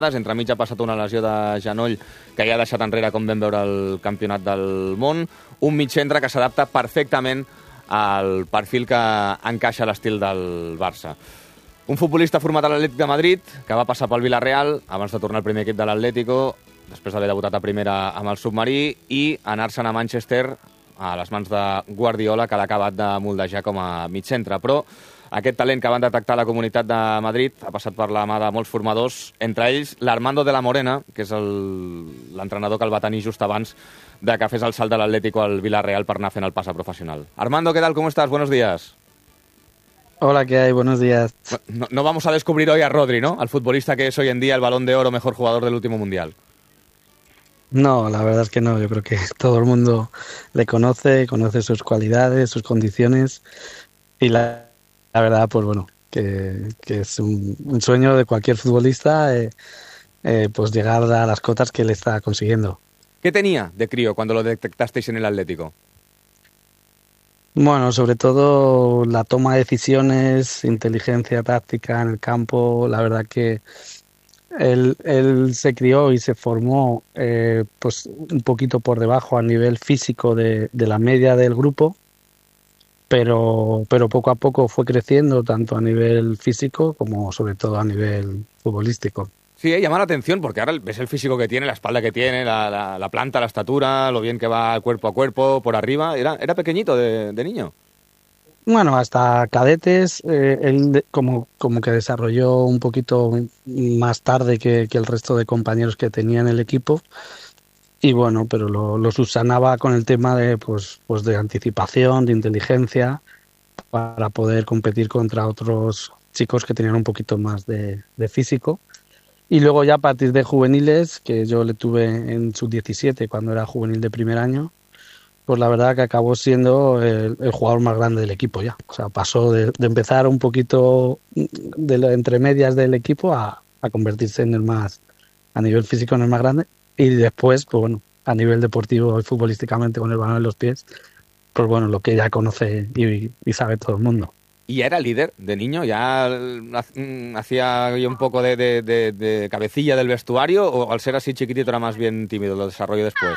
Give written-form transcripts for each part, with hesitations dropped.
Entremig ha passat una lesió de genoll que ja ha deixat enrere, com vam veure, el campionat del món. Un mig centre que s'adapta perfectament al perfil que encaixa l'estil del Barça. Un futbolista format a l'Atlètic de Madrid, que va passar pel Villarreal abans de tornar al primer equip de l'Atlético, després d'haver debutat a primera amb el submarí, i anar-se'n a Manchester a les mans de Guardiola, que l'ha acabat de moldejar com a mig centre. Però aquest talent que van detectar a la Comunitat de Madrid ha passat per la mà de molts formadors, entre ells l'Armando de la Morena, que és l'entrenador que el va tenir just abans de que fes el salt de l'Atlético al Villarreal per anar fent el pas a professional. Armando, ¿qué tal? ¿Cómo estás? Buenos días. Hola, ¿qué hay? Buenos días. No vamos a descubrir hoy a Rodri, ¿no? Al futbolista que es hoy en día el Balón de Oro, mejor jugador del último Mundial. No, la verdad es que no. Yo creo que todo el mundo le conoce sus cualidades, sus condiciones, y la verdad, pues bueno, que es un sueño de cualquier futbolista, pues llegar a las cotas que él está consiguiendo. ¿Qué tenía de crío cuando lo detectasteis en el Atlético? Bueno, sobre todo la toma de decisiones, inteligencia táctica en el campo. La verdad que él se crió y se formó pues un poquito por debajo a nivel físico de la media del grupo, pero poco a poco fue creciendo tanto a nivel físico como sobre todo a nivel futbolístico. Sí, llama la atención porque ahora ves el físico que tiene, la espalda que tiene, la planta, la estatura, lo bien que va cuerpo a cuerpo, por arriba. Era pequeñito de niño. Bueno, hasta cadetes, él como que desarrolló un poquito más tarde que el resto de compañeros que tenía en el equipo. Y bueno, pero lo subsanaba con el tema de pues de anticipación, de inteligencia, para poder competir contra otros chicos que tenían un poquito más de físico. Y luego ya a partir de juveniles, que yo le tuve en sub-17 cuando era juvenil de primer año, pues la verdad que acabó siendo el jugador más grande del equipo ya. O sea, pasó de empezar un poquito entre medias del equipo a convertirse en el más, a nivel físico, en el más grande. Y después, pues bueno, a nivel deportivo y futbolísticamente con el balón en los pies, pues bueno, lo que ya conoce y sabe todo el mundo. ¿Y ya era líder de niño? ¿Ya hacía un poco de cabecilla del vestuario? ¿O al ser así chiquitito era más bien tímido? ¿Lo desarrolló después?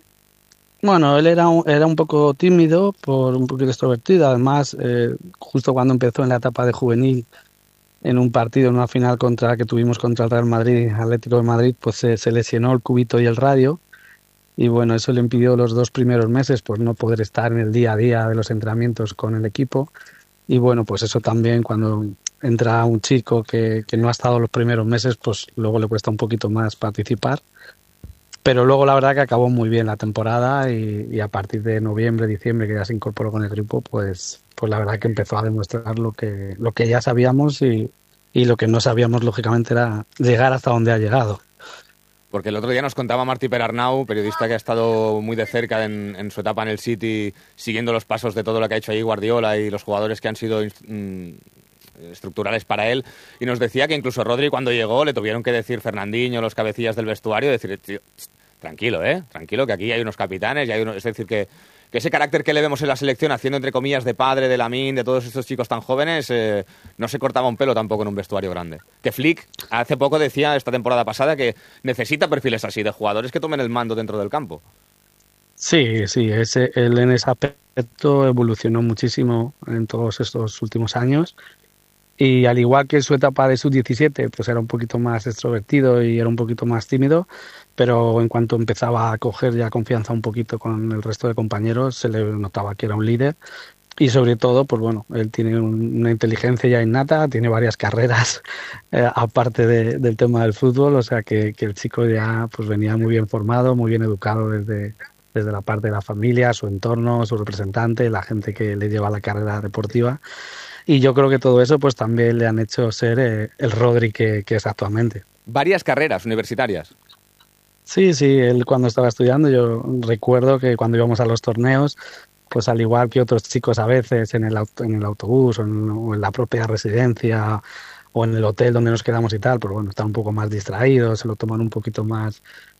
Bueno, él era un poco tímido, un poquito extrovertido. Además, justo cuando empezó en la etapa de juvenil, en un partido, en una final que tuvimos contra el Real Madrid, Atlético de Madrid, pues se lesionó el cúbito y el radio. Y bueno, eso le impidió los 2 primeros meses pues no poder estar en el día a día de los entrenamientos con el equipo. Y bueno, pues eso también, cuando entra un chico que no ha estado los primeros meses, pues luego le cuesta un poquito más participar. Pero luego la verdad que acabó muy bien la temporada y a partir de noviembre, diciembre, que ya se incorporó con el grupo, pues la verdad que empezó a demostrar lo que ya sabíamos y lo que no sabíamos, lógicamente, era llegar hasta donde ha llegado. Porque el otro día nos contaba Martí Perarnau, periodista que ha estado muy de cerca en su etapa en el City, siguiendo los pasos de todo lo que ha hecho ahí Guardiola y los jugadores que han sido estructurales para él, y nos decía que incluso Rodri, cuando llegó, le tuvieron que decir Fernandinho, los cabecillas del vestuario, decir, tío, tranquilo, tranquilo, que aquí hay unos capitanes, es decir, que ese carácter que le vemos en la selección, haciendo entre comillas de padre, de Lamine, de todos estos chicos tan jóvenes, no se cortaba un pelo tampoco en un vestuario grande. Que Flick hace poco decía, esta temporada pasada, que necesita perfiles así, de jugadores que tomen el mando dentro del campo. Sí, él en ese aspecto evolucionó muchísimo en todos estos últimos años. Y al igual que su etapa de sub-17, pues era un poquito más extrovertido y era un poquito más tímido, pero en cuanto empezaba a coger ya confianza un poquito con el resto de compañeros, se le notaba que era un líder. Y sobre todo, pues bueno, él tiene una inteligencia ya innata, tiene varias carreras aparte del tema del fútbol, o sea que el chico ya pues venía muy bien formado, muy bien educado desde la parte de la familia, su entorno, su representante, la gente que le lleva la carrera deportiva. Y yo creo que todo eso pues también le han hecho ser el Rodri que es actualmente. Varias carreras universitarias. Sí, él cuando estaba estudiando, yo recuerdo que cuando íbamos a los torneos, pues al igual que otros chicos a veces en el autobús o en la propia residencia o en el hotel donde nos quedamos y tal, pues bueno, están un poco más distraídos, se lo toman un poquito más,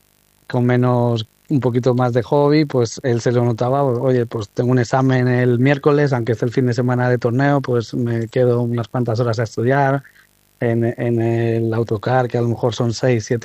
un poquito más de hobby, pues él se lo notaba, oye, pues tengo un examen el miércoles, aunque esté el fin de semana de torneo, pues me quedo unas cuantas horas a estudiar, en el autocar, que a lo mejor son 6, 7